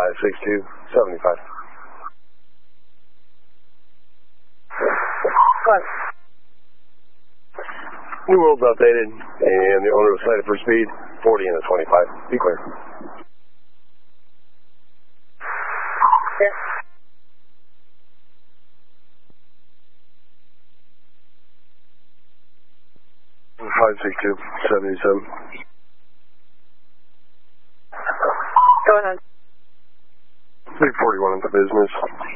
562 75. What? New world's updated, and the owner was cited for speed, 40 and a 25. Be clear. Yes. Five 562 77. Go ahead. 341 into business.